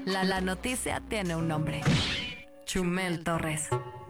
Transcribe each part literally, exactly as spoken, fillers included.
La la noticia tiene un nombre. Chumel Torres.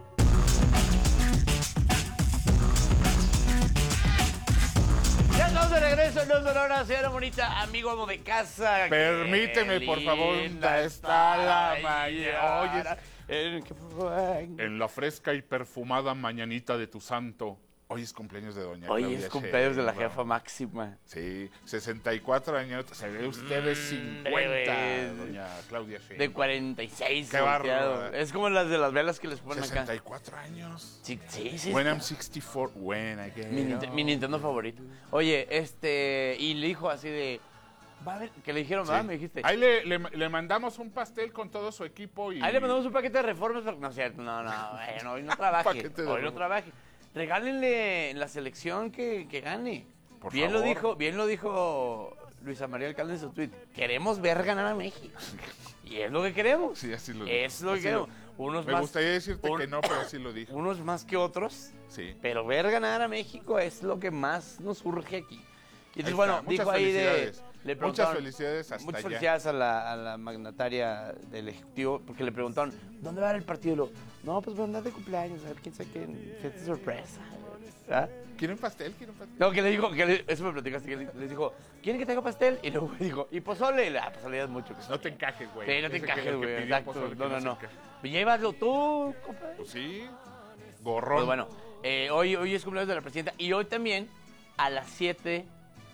Ya estamos de regreso en Dos Horas, señora bonita, amigo amo de casa. Permíteme, por favor, linda está la mañana. mañana. En, ¿qué fue? En la fresca y perfumada mañanita de tu santo. Hoy es cumpleaños de doña Hoy Claudia es cumpleaños de la Sheinbaum. jefa máxima. Sí, sesenta y cuatro años. Se ve usted de cincuenta, breve. doña Claudia Sheinbaum. De cuarenta y seis. Qué volteado. bárbaro. Es como las de las velas que les ponen sesenta y acá. cuatro años. Sí, sí, sí. When está. I'm sixty-four, when I get Mi, Ninte- mi Nintendo favorito. Oye, este... Y le dijo así de... Va a ver... Que le dijeron, Sí. ¿verdad? Me dijiste. Ahí le, le, le mandamos un pastel con todo su equipo y... Ahí le mandamos un paquete de reformas. pero- No es cierto, no, no. Bueno, hoy no trabaje. Paquete de Hoy no reformas. trabaje. Regálenle la selección que, que gane. Por bien favor. lo dijo, bien lo dijo Luisa María Alcalde en su tweet. Queremos ver ganar a México. Y es lo que queremos. Sí, así lo dijo. Es lo que Así queremos. lo- Unos Me más, gustaría decirte un- que no, pero sí lo dijo. unos más que otros. Sí. Pero ver ganar a México es lo que más nos urge aquí. Y entonces, Ahí bueno, está. Muchas dijo ahí de... felicidades. Le Muchas preguntaron- felicidades hasta Muchas allá. felicidades a la, a la magnataria del Ejecutivo, porque le preguntaron, ¿dónde va a dar el partido? Y lo, no, pues va a andar de cumpleaños, a ver quién sabe qué, fiesta sorpresa. ¿Ah? ¿Quieren pastel? ¿Quieren pastel? No, que le dijo, que le- eso me platicaste, que le- les dijo, ¿quieren que traiga pastel? Y luego dijo, ¿y pozole? Y le, ah, pozole ya es mucho. No te encajes, güey. Sí, no te Ese que- encajes, el que güey, pidió exacto. pozole, que No, no, se no. encaje. Llévalo tú, compadre. Pues sí. Gorrón. Pues bueno, eh, hoy, hoy es cumpleaños de la presidenta y hoy también a las siete.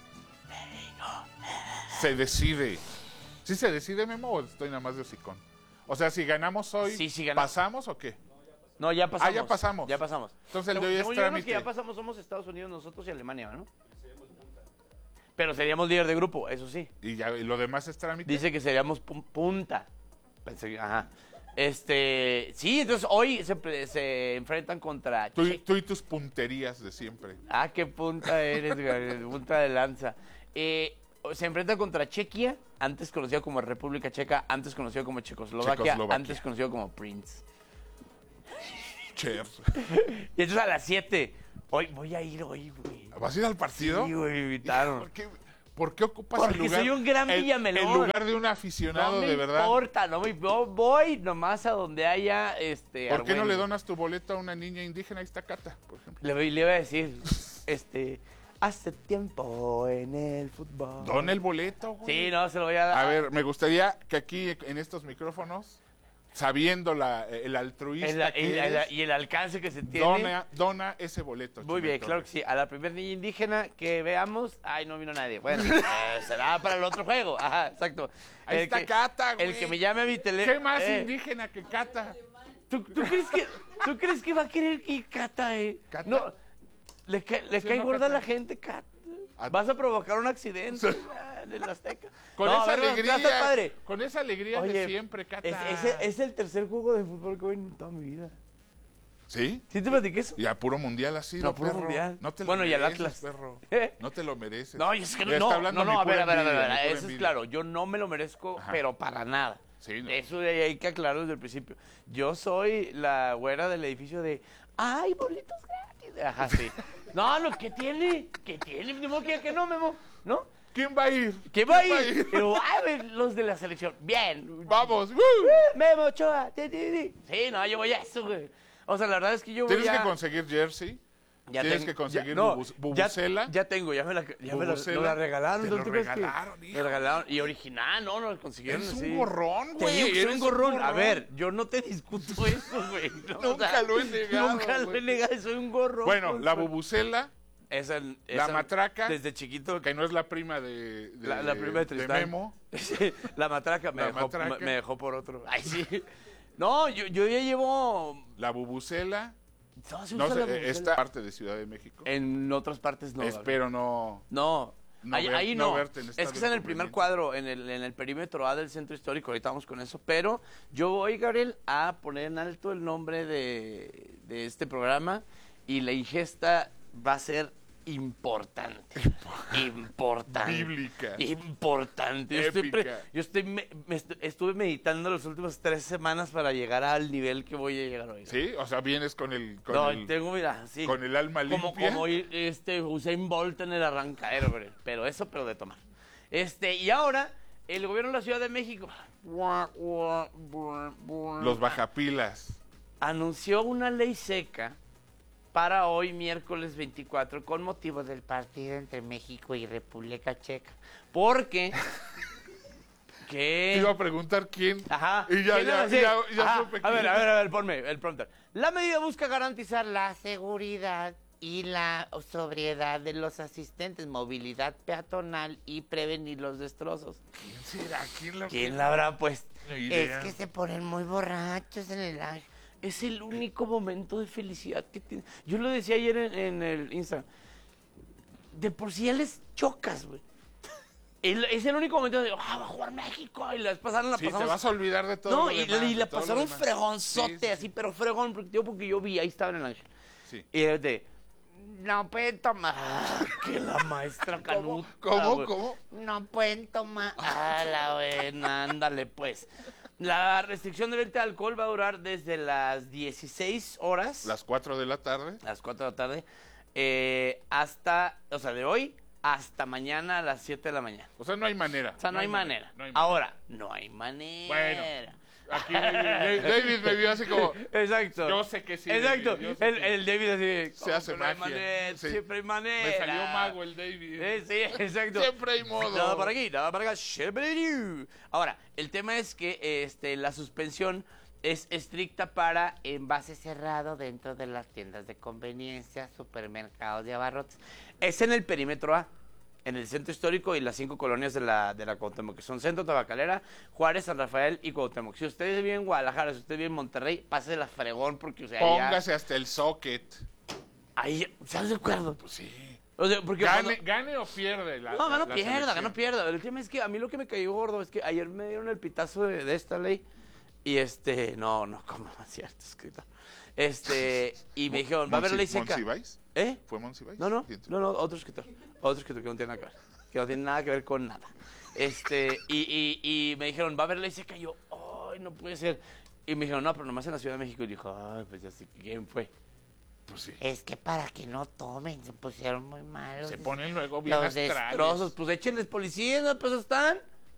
Se decide. ¿Sí se decide, Memo, o estoy nada más de hocicón? O sea, si ganamos hoy, Sí, sí ganamos. ¿pasamos o qué? No, ya pasamos. Ah, ya pasamos. Ya pasamos. Entonces el de hoy es Según yo, los que trámite. ya pasamos somos Estados Unidos, nosotros y Alemania, ¿no? Pero seríamos líder de grupo, eso sí. Y, ya, y lo demás es trámite. Dice que seríamos pu- punta. Pensé que- ajá. Este, sí, entonces hoy se, pre- se enfrentan contra... Tú, y- Che- tú y tus punterías de siempre. Ah, qué punta eres, güey, punta de lanza. Eh, se enfrentan contra Chequia, antes conocido como República Checa, antes conocido como Checoslovaquia, Checoslovaquia. antes conocido como Prince. Cher. Y entonces a las siete, hoy voy a ir hoy, güey. ¿Vas a ir al partido? Sí, güey, me invitaron. ¿Por qué, por qué ocupas Porque el lugar? soy un gran el- Villamelón. El lugar de un aficionado, No me de verdad. importa, no me yo voy nomás a donde haya este. ¿Por qué no le argüende. donas tu boleto a una niña indígena? Ahí está Cata, por ejemplo. Le, voy- le iba a decir, este, hace tiempo en el fútbol. Dona el boleto, güey. Sí, no, se lo voy a dar. A ver, me gustaría que aquí en estos micrófonos, sabiendo la, el altruista El- el- que el- eres, y el alcance que se tiene. dona, dona ese boleto. Muy Chumel bien, claro que Torres. sí. A la primera niña indígena que veamos, ay, no vino nadie. Bueno, eh, será para el otro juego. Ajá, exacto. Ahí El está que- Cata, güey. El que me llame a mi teléfono. ¿Qué más indígena que Cata? ¿Tú, tú crees que, ¿Tú crees que va a querer ir Cata, eh? ¿Cata? No, le, ca- le Sí, cae no, gorda a Cata. la gente, Cata. A- Vas a provocar un accidente Sí. ah, en el Azteca. Con No, esa a ver, alegría, va a estar padre. con esa alegría Oye, de siempre, Cata. Es, ese es el tercer juego de fútbol que voy en toda mi vida. ¿Sí? ¿Sí te platiqué eso? Y a puro mundial así, No, puro mundial. No te lo Bueno, y al mereces, Atlas. perro. ¿Eh? No te lo mereces. No, es que Ya no, está no, hablando no, mi a ver, pura a ver, a ver, envidia, a ver, mi pura eso es envidia. claro, yo no me lo merezco, Ajá. pero para nada. Sí, no. Eso de- hay que aclararlo desde el principio. Yo soy la güera del edificio de, ¡ay, boletos gratis! Ajá, sí. No, no, ¿qué tiene? ¿Qué tiene? Ni modo que, que no, Memo, ¿no? ¿Quién va a ir? ¿Qué va a ¿Quién ir? Pero, ay, güey, los de la selección, bien. Vamos. ¡uh! Memo Ochoa, ti, ti, ti. Sí, no, yo voy a eso, güey. O sea, la verdad es que yo voy Tienes a... que conseguir jersey. Ya Tienes tengo- que conseguir ya- no, bubus- ya- bubucela. Ya, tengo, ya me la, ya me la, Bubucela. me la regalaron. Te ¿no? lo ¿Tú crees que- regalaron, Me hijo. la regalaron. Y original, no, no la consiguieron Eres así. un gorrón, Te güey. digo que soy Eres un gorrón. A gorrón. ver, yo no te discuto eso, güey. No, Nunca lo he negado, Nunca lo güey. he negado, soy un gorrón. Bueno, la pues. bubucela, Esa, la esa- matraca, Desde chiquito. que no es la prima de, de, La, la prima de Tristán. Memo. Sí, la matraca me, La dejó, matraca. Me, me dejó por otro. Ay, sí. No, yo, yo ya llevo... La bubucela. No, se No usa sé, la bubucela. esta parte de Ciudad de México. En otras partes no. Espero no. No, No ahí, ver- ahí no no. verte en Es estado que está en el de primer inconveniente. cuadro, en el, en el perímetro A del centro histórico. Ahorita vamos con eso. Pero yo voy, Gabriel, a poner en alto el nombre de, de este programa y la ingesta va a ser importante. Importante. Bíblica. Importante. Yo, estoy, pre- Épica. yo estoy me- me estu- estuve meditando las últimas tres semanas para llegar al nivel que voy a llegar hoy. ¿Sí? O sea, vienes con el. Con No, el, tengo, mira, sí. con el alma Como, limpia. como ir, este Usain Bolt en el arrancadero, güey. Pero eso, pero de tomar. Este, y ahora el gobierno de la Ciudad de México Los bajapilas. anunció una ley seca para hoy, miércoles veinticuatro, con motivo del partido entre México y República Checa. Porque... Te iba a preguntar quién. Ajá. Y ya, ¿Quién ya, era? Sí. ya, ya Ajá. supe A ver, quién. a ver, a ver, ponme el prompter. La medida busca garantizar la seguridad y la sobriedad de los asistentes, movilidad peatonal y prevenir los destrozos. ¿Quién será? ¿Quién lo ¿Quién la habrá puesto? No idea. Es que se ponen muy borrachos en el ángel. Es el único momento de felicidad que tiene. Yo lo decía ayer en, en el Instagram. De por sí ya les chocas, güey. El- Es el único momento de, ah, va a jugar México. Y las pasaron, la Sí, pasamos. te vas a olvidar de todo No, lo y, demás, y de la todo lo pasaron demás. fregonzote, Sí, sí, sí. así, pero fregón, porque yo, porque yo vi, ahí estaba en el ángel. Sí. Y es de, no pueden tomar. Que la maestra ¿Cómo? canuta. ¿Cómo? güey. ¿Cómo? No pueden tomar. Ah, la buena, ándale pues. La restricción de venta de alcohol va a durar desde las dieciséis horas, Las cuatro de la tarde. las cuatro de la tarde, eh, hasta, o sea, de hoy hasta mañana a las siete de la mañana. O sea, no hay manera. O sea, no, hay, manera. no hay manera. Ahora, no hay manera. Bueno. Aquí David me vio así como... Exacto. Yo sé que sí. Exacto. yo sé el, que- el David así. Se hace "¿Cómo que no hay magia". manera? Sí. Siempre hay manera. Me salió mago el David. Sí, sí, exacto. Siempre hay modo. Nada para aquí, nada para acá. siempre hay. Ahora, el tema es que este, la suspensión es estricta para envase cerrado dentro de las tiendas de conveniencia, supermercados y abarrotes. Es en el perímetro A, en el centro histórico y las cinco colonias de la, de la Cuauhtémoc, que son Centro, Tabacalera, Juárez, San Rafael y Cuauhtémoc. Si usted vive en Guadalajara, si usted vive en Monterrey, pase la fregón porque, o sea, ya- Póngase hasta el socket. ahí, ¿estás de acuerdo? Pues sí. O sea, porque Gane, cuando- gane o pierde la No, la- gano la pierda, selección. gano pierda. El tema es que a mí lo que me cayó gordo es que ayer me dieron el pitazo de, de esta ley y este, no, no, como no es cierto, escrito. Este, y me dijeron, va a haber Monsi- ley seca. ¿Monsiváis? ¿Eh? ¿Fue Monsiváis? No, no, ¿Quién? no, no, otro escritor. Otro escritor que no tiene nada que ver. Que no tiene nada que ver con nada. Este, y, y, y me dijeron, va a haber ley seca. Y yo, ay, no puede ser. Y me dijeron, no, pero nomás en la Ciudad de México. Y dijo, ay, pues ya sé quién fue. Pues sí. Es que para que no tomen, se pusieron muy malos. Se ponen luego bien Los astrales. destrozos, pues échenles policías, ¿no? Pues están.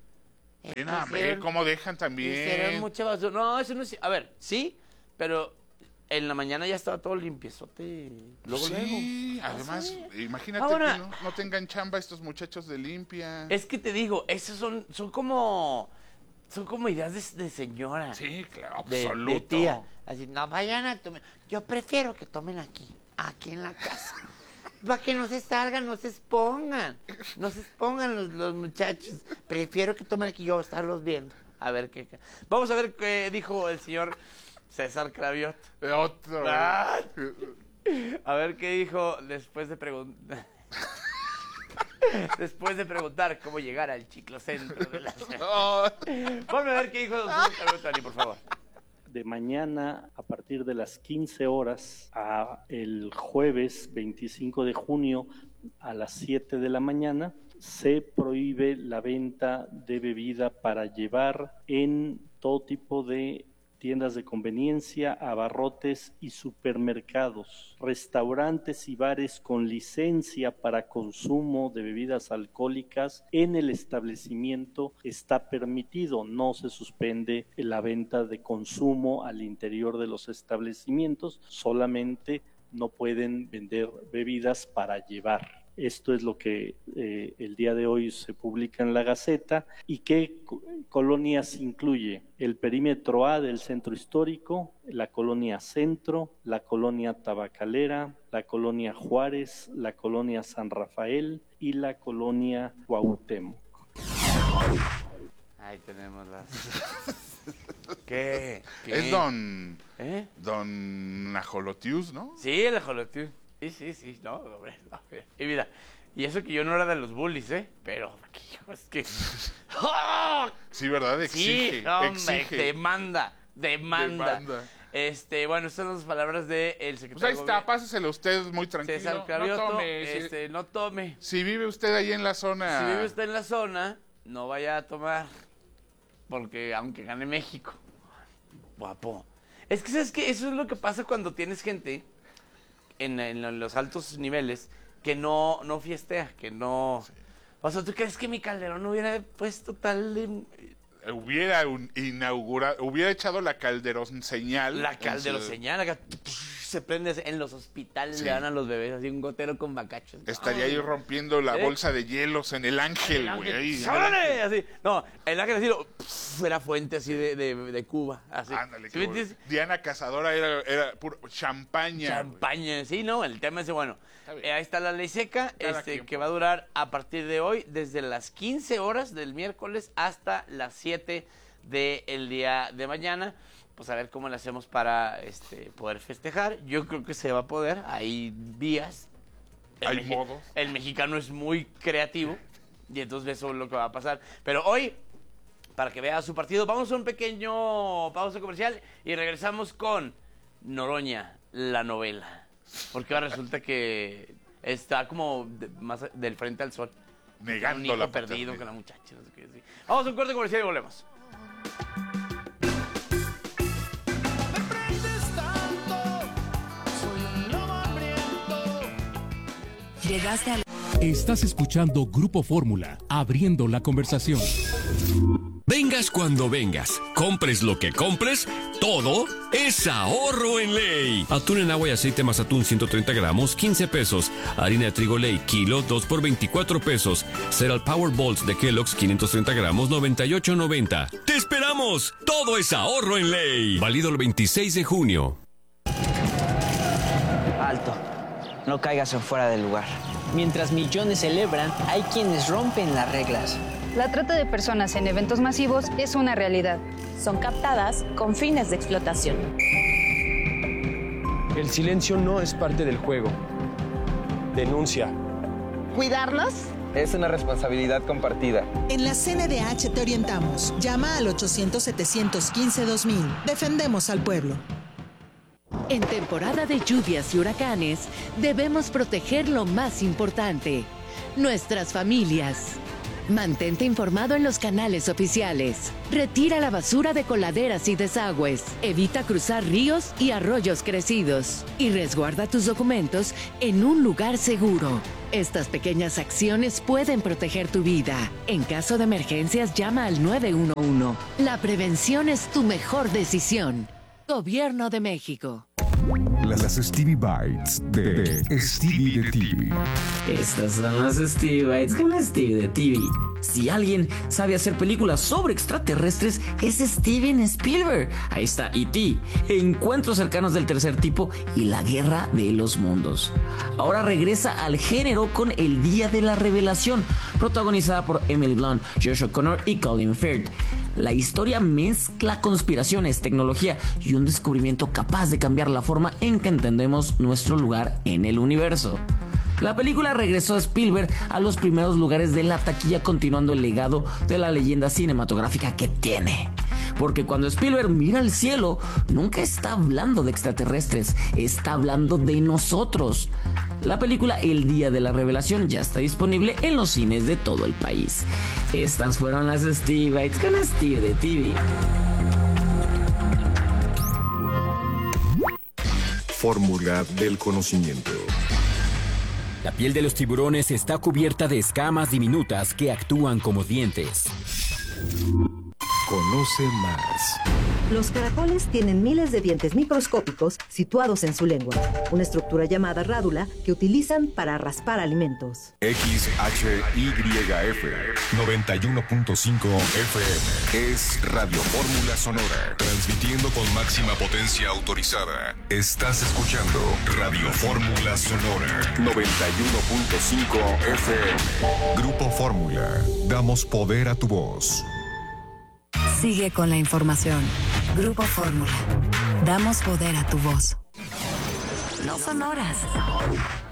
Ven a ver Hicieron- cómo dejan hicieron también. mucha basura. No, eso no es. A ver, sí, pero en la mañana ya estaba todo limpiezote. Luego, Sí, luego. además, Sí. imagínate Ahora- que no, no tengan chamba estos muchachos de limpia. Es que te digo, esos son, son como. Son como ideas de, de señora. Sí, claro, de, absoluto. de tía. Así, no vayan a tomar. Yo prefiero que tomen aquí, aquí en la casa. Para que no se salgan, no se expongan. No se expongan los, los muchachos. Prefiero que tomen aquí, yo estarlos viendo. A ver qué. Vamos a ver qué dijo el señor César Claviot. Eh, Otro. Ah. A ver qué dijo después de preguntar. Después de preguntar cómo llegar al chiclocentro de la ciudad. Oh, Ponme a ver qué dijo el señor Claviot, Dani, por favor. De mañana a partir de las quince horas a el jueves veinticinco de junio a las siete de la mañana se prohíbe la venta de bebida para llevar en todo tipo de tiendas de conveniencia, abarrotes y supermercados, restaurantes y bares con licencia para consumo de bebidas alcohólicas en el establecimiento está permitido, no se suspende la venta de consumo al interior de los establecimientos, solamente no pueden vender bebidas para llevar. Esto es lo que eh, el día de hoy se publica en la Gaceta. ¿Y qué co- colonias incluye? El perímetro A del centro histórico, la colonia Centro, la colonia Tabacalera, la colonia Juárez, la colonia San Rafael y la colonia Cuauhtémoc. Ahí tenemos las. ¿Qué? ¿Qué? es don, ¿Eh? don Ajolotius, ¿no? Sí, el ajolote. Sí, sí, sí, no, hombre, no, hombre. Y mira, y eso que yo no era de los bullies, ¿eh? Pero, hijo, es que. ¡Oh! Sí, ¿verdad? Exige, Sí, hombre, exige. demanda, demanda. Demanda. Este, bueno, estas son las palabras del Pues secretario. ahí está, páseselo usted muy de tranquilo. César No Cravioto. tome. Si- Este, no tome. Si vive usted ahí en la zona. Si vive usted en la zona, no vaya a tomar. Porque aunque gane México. Guapo. Es que, ¿sabes qué? Eso es lo que pasa cuando tienes gente en, en los altos niveles que no, no fiestea, que no... O sea, ¿tú crees que mi Calderón no hubiera puesto tal... de- Hubiera un inaugurado, hubiera echado la Calderón señal. La Calderón en su- señal, acá, se prende en los hospitales, Sí. le dan a los bebés así un gotero con bacachos. Estaría Ay. ahí rompiendo la ¿Eh? bolsa de hielos en el ángel, El güey. ángel, ahí, ¡sálale! Así. No, el ángel así, lo- pf, era fuente así de, de, de Cuba. Así. Ándale, ¿Sí me qué bueno. entiendes? Diana Cazadora era, era puro champaña. Champaña, sí, ¿no? El tema es, bueno, Está bien. eh, ahí está la ley seca, Cada este, quien, que pues. va a durar a partir de hoy, desde las quince horas del miércoles hasta las siete del día de mañana. Pues a ver cómo le hacemos para este, poder festejar. Yo creo que se va a poder, hay vías. El Hay meji- modos. El mexicano es muy creativo y entonces eso es lo que va a pasar. Pero hoy, para que vea su partido, vamos a un pequeño pausa comercial y regresamos con Noroña, la novela. Porque ahora resulta que está como de- más del frente al sol. Negando un hijo la perdido paternidad. con la muchacha. No sé qué, sí. Vamos a un corte comercial y volvemos. Llegaste al... Estás escuchando Grupo Fórmula, abriendo la conversación. Vengas cuando vengas, compres lo que compres, todo es ahorro en Ley. Atún en agua y aceite Mazatún ciento treinta gramos, quince pesos. Harina de trigo Ley, kilo, dos por veinticuatro pesos. Cereal Power Balls de Kellogg's, quinientos treinta gramos, noventa y ocho noventa. ¡Te esperamos! Todo es ahorro en Ley. Válido el veintiséis de junio. Alto. No caigas en fuera del lugar. Mientras millones celebran, hay quienes rompen las reglas. La trata de personas en eventos masivos es una realidad. Son captadas con fines de explotación. El silencio no es parte del juego. Denuncia. ¿Cuidarnos? Es una responsabilidad compartida. En la C N D H te orientamos. Llama al ochocientos, setecientos quince, dos mil. Defendemos al pueblo. En temporada de lluvias y huracanes, debemos proteger lo más importante, nuestras familias. Mantente informado en los canales oficiales. Retira la basura de coladeras y desagües. Evita cruzar ríos y arroyos crecidos. Y resguarda tus documentos en un lugar seguro. Estas pequeñas acciones pueden proteger tu vida. En caso de emergencias, llama al nueve uno uno. La prevención es tu mejor decisión. Gobierno de México. Las Stevie Bites de, de Stevie de T V. Estas son las Stevie Bites con Stevie de T V. Si alguien sabe hacer películas sobre extraterrestres, es Steven Spielberg. Ahí está E T, Encuentros cercanos del tercer tipo y La guerra de los mundos. Ahora regresa al género con El día de la revelación, protagonizada por Emily Blunt, Josh O'Connor y Colin Firth. La historia mezcla conspiraciones, tecnología y un descubrimiento capaz de cambiar la forma en que entendemos nuestro lugar en el universo. La película regresó a Spielberg a los primeros lugares de la taquilla, continuando el legado de la leyenda cinematográfica que tiene. Porque cuando Spielberg mira al cielo, nunca está hablando de extraterrestres, está hablando de nosotros. La película El día de la revelación ya está disponible en los cines de todo el país. Estas fueron las Stevie Bites con Steve de T V. Fórmula del conocimiento. La piel de los tiburones está cubierta de escamas diminutas que actúan como dientes. Conoce más. Los caracoles tienen miles de dientes microscópicos situados en su lengua, una estructura llamada rádula que utilizan para raspar alimentos. X H Y F noventa y uno punto cinco F M es Radio Fórmula Sonora, transmitiendo con máxima potencia autorizada. Estás escuchando Radio Fórmula Sonora noventa y uno punto cinco F M. Grupo Fórmula, damos poder a tu voz. Sigue con la información. Grupo Fórmula. Damos poder a tu voz. No son horas.